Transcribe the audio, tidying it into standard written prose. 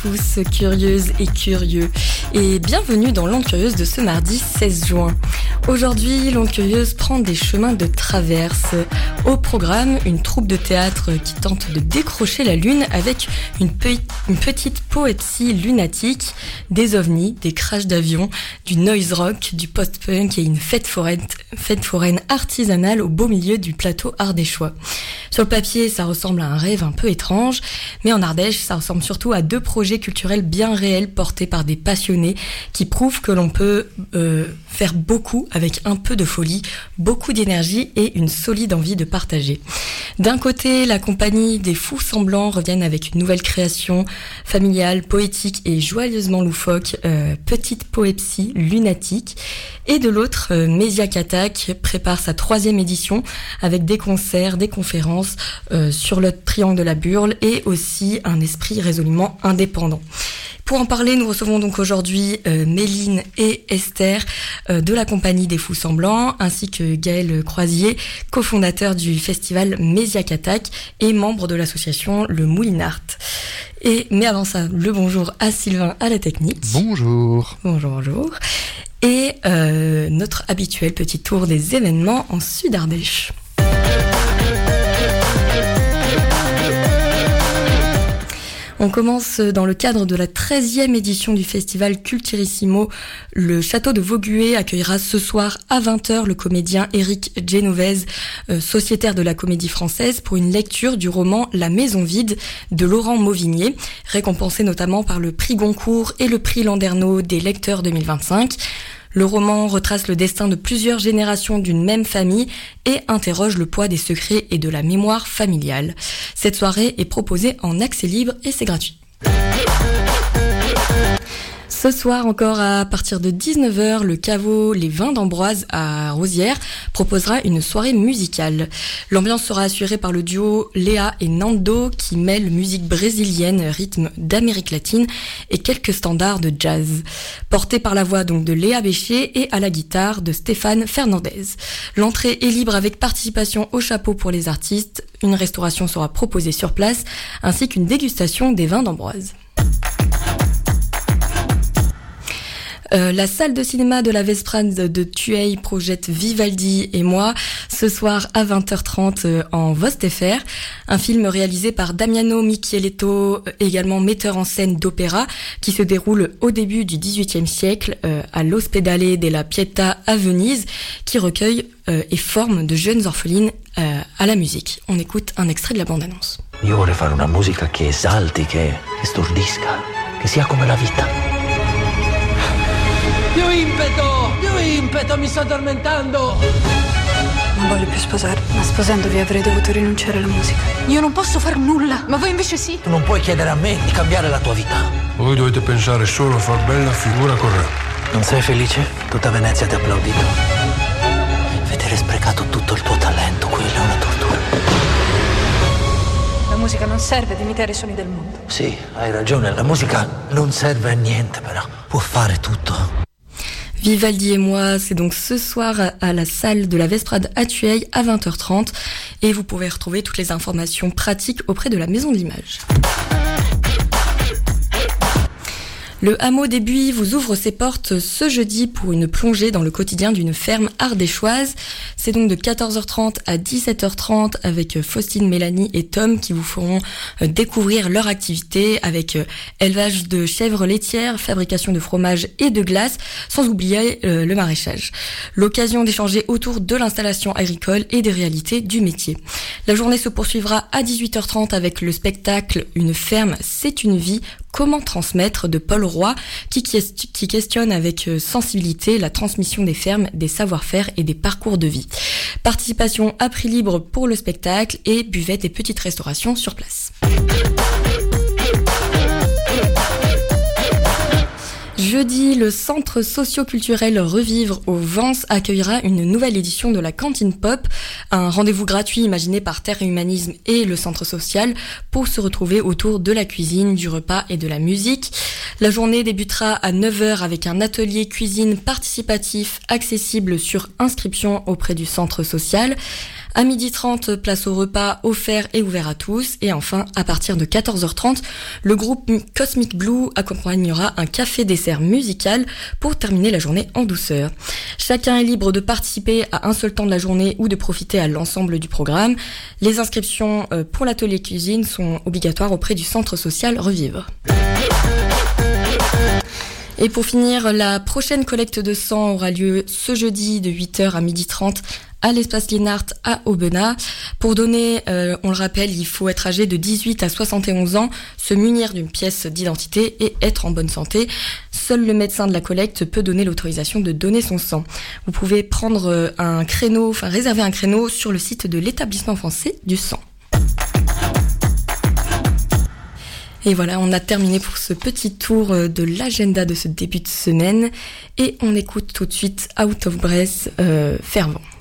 Tous curieuses et curieux, et bienvenue dans l'Onde Curieuse de ce mardi 16 juin. Aujourd'hui, l'Onde Curieuse prend des chemins de traverse. Au programme, une troupe de théâtre qui tente de décrocher la lune avec une petite poésie lunatique, des ovnis, des crashs d'avions, du noise rock, du post-punk et une fête foraine artisanale au beau milieu du plateau ardéchois. Sur le papier, ça ressemble à un rêve un peu étrange, mais en Ardèche, ça ressemble surtout à deux projets culturels bien réels portés par des passionnés qui prouvent que l'on peut faire beaucoup avec un peu de folie, beaucoup d'énergie et une solide envie de partager. D'un côté, la compagnie des Fous Semblants reviennent avec une nouvelle création familiale, poétique et joyeusement loufoque, petite poésie lunatique. Et de l'autre, Méziac Attack prépare sa 3e édition avec des concerts, des conférences sur le triangle de la Burle et aussi un esprit résolument indépendant. Pour en parler, nous recevons donc aujourd'hui Méline et Esther de la compagnie des Fous Semblants, ainsi que Gaël Croisier, cofondateur du festival Méziac Attack et membre de l'association Le Moulinart. Mais avant ça, le bonjour à Sylvain à la technique. Bonjour. Bonjour. Et notre habituel petit tour des événements en Sud-Ardèche. On commence dans le cadre de la 13e édition du festival Culturissimo. Le château de Vaugué accueillera ce soir à 20h le comédien Éric Genovese, sociétaire de la Comédie Française, pour une lecture du roman La Maison Vide de Laurent Mauvigné, récompensé notamment par le prix Goncourt et le prix Landerneau des lecteurs 2025. Le roman retrace le destin de plusieurs générations d'une même famille et interroge le poids des secrets et de la mémoire familiale. Cette soirée est proposée en accès libre et c'est gratuit. Ce soir encore à partir de 19h, le caveau Les Vins d'Ambroise à Rosières proposera une soirée musicale. L'ambiance sera assurée par le duo Léa et Nando qui mêle musique brésilienne, rythme d'Amérique latine et quelques standards de jazz. Porté par la voix donc de Léa Béchier et à la guitare de Stéphane Fernandez. L'entrée est libre avec participation au chapeau pour les artistes. Une restauration sera proposée sur place ainsi qu'une dégustation des vins d'Ambroise. La salle de cinéma de la Vesprade de Thueil projette Vivaldi et moi ce soir à 20h30 en Vostfr, un film réalisé par Damiano Micheletto, également metteur en scène d'opéra, qui se déroule au début du XVIIIe siècle à l'Ospedale della Pietà à Venise, qui recueille et forme de jeunes orphelines à la musique. On écoute un extrait de la bande-annonce. Io vorrei fare una musica che esalti, che stordisca, che sia come la vita. Più impeto, mi sto addormentando! Non voglio più sposarmi, ma sposandovi avrei dovuto rinunciare alla musica. Io non posso far nulla, ma voi invece sì. Tu non puoi chiedere a me di cambiare la tua vita. Voi dovete pensare solo a far bella figura corretta. Non sei felice? Tutta Venezia ti ha applaudito. Vedere sprecato tutto il tuo talento, quella è una tortura. La musica non serve ad imitare i suoni del mondo. Sì, hai ragione, la musica non serve a niente, però può fare tutto. Vivaldi et moi, c'est donc ce soir à la salle de la Vesprade à Thueil à 20h30 et vous pouvez retrouver toutes les informations pratiques auprès de la Maison de l'Image. Le hameau des Buis vous ouvre ses portes ce jeudi pour une plongée dans le quotidien d'une ferme ardéchoise. C'est donc de 14h30 à 17h30 avec Faustine, Mélanie et Tom qui vous feront découvrir leur activité avec élevage de chèvres laitières, fabrication de fromage et de glace, sans oublier le maraîchage. L'occasion d'échanger autour de l'installation agricole et des réalités du métier. La journée se poursuivra à 18h30 avec le spectacle Une ferme, c'est une vie. Comment transmettre de Paul Roy qui questionne avec sensibilité la transmission des fermes, des savoir-faire et des parcours de vie. Participation à prix libre pour le spectacle et buvette et petites restaurations sur place. Jeudi, le centre socio-culturel Revivre au Vence accueillera une nouvelle édition de la Cantine Pop, un rendez-vous gratuit imaginé par Terre et Humanisme et le centre social pour se retrouver autour de la cuisine, du repas et de la musique. La journée débutera à 9h avec un atelier cuisine participatif accessible sur inscription auprès du centre social. À 12h30, place au repas offert et ouvert à tous. Et enfin, à partir de 14h30, le groupe Cosmic Blue accompagnera un café-dessert musical pour terminer la journée en douceur. Chacun est libre de participer à un seul temps de la journée ou de profiter à l'ensemble du programme. Les inscriptions pour l'atelier cuisine sont obligatoires auprès du centre social Revivre. Et pour finir, la prochaine collecte de sang aura lieu ce jeudi de 8h à 12h30 à l'espace Liénart à Aubenas. Pour donner, on le rappelle, il faut être âgé de 18 à 71 ans, se munir d'une pièce d'identité et être en bonne santé. Seul le médecin de la collecte peut donner l'autorisation de donner son sang. Vous pouvez prendre réserver un créneau sur le site de l'établissement français du sang. Et voilà, on a terminé pour ce petit tour de l'agenda de ce début de semaine. Et on écoute tout de suite Out of Breath, Fervent.